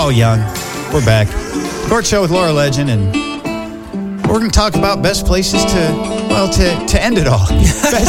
all young. We're back. Court Show with Laura Legend, and we're going to talk about best places to end it all.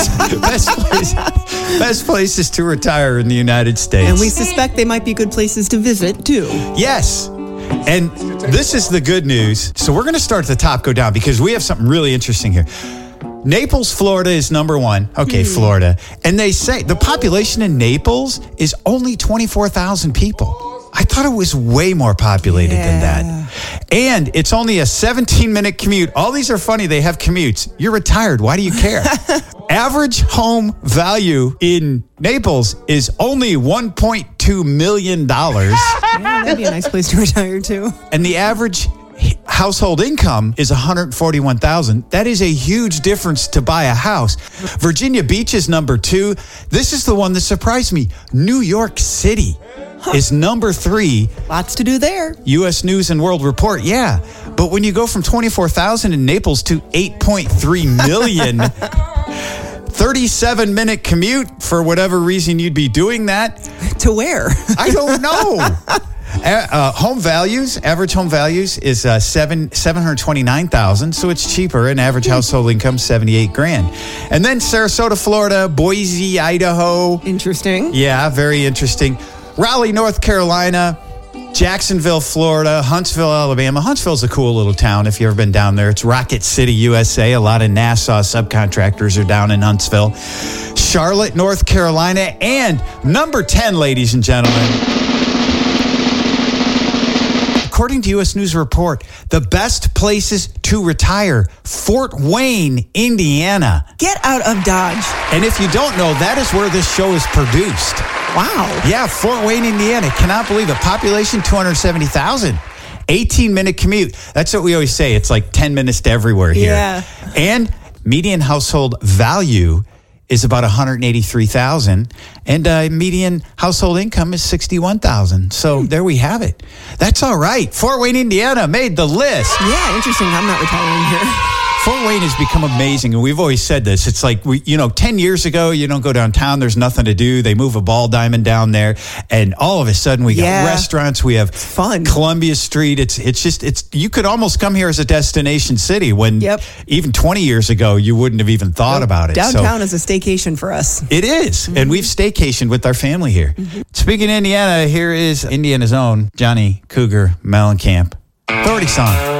Best places to retire in the United States. And we suspect they might be good places to visit, too. Yes. And this is the good news. So we're going to start at the top, go down, because we have something really interesting here. Naples, Florida is number one. Okay, Florida. And they say the population in Naples is only 24,000 people. I thought it was way more populated than that. And it's only a 17-minute commute. All these are funny. They have commutes. You're retired. Why do you care? Average home value in Naples is only $1.2 million. Yeah, that'd be a nice place to retire to. And the average household income is $141,000. That is a huge difference to buy a house. Virginia Beach is number 2. This is the one that surprised me. New York City is number 3. Lots to do there. U.S. News and World Report, yeah. But when you go from 24,000 in Naples to 8.3 million, 37-minute commute, for whatever reason you'd be doing that. To where? I don't know. Home values, average home values is $729,000, so it's cheaper. And average household income $78,000. And then Sarasota, Florida, Boise, Idaho. Interesting. Yeah, very interesting. Raleigh, North Carolina, Jacksonville, Florida, Huntsville, Alabama. Huntsville's a cool little town if you've ever been down there. It's Rocket City, USA. A lot of NASA subcontractors are down in Huntsville. Charlotte, North Carolina, and number 10, ladies and gentlemen. According to U.S. News Report, the best places to retire, Fort Wayne, Indiana. Get out of Dodge. And if you don't know, that is where this show is produced. Wow. Yeah, Fort Wayne, Indiana. Cannot believe it. Population 270,000. 18-minute commute. That's what we always say. It's like 10 minutes to everywhere here. Yeah. And median household value is about $183,000, and median household income is $61,000. So there we have it. That's all right. Fort Wayne, Indiana made the list. Yeah, interesting. I'm not retiring here. Fort Wayne has become amazing, and we've always said this. It's like, 10 years ago, you don't go downtown, there's nothing to do. They move a ball diamond down there, and all of a sudden we got restaurants, we have fun. Columbia Street. It's you could almost come here as a destination city when even 20 years ago, you wouldn't have even thought about it. Downtown is a staycation for us. It is, and we've staycationed with our family here. Speaking of Indiana, here is Indiana's own Johnny Cougar Mellencamp. Authority song.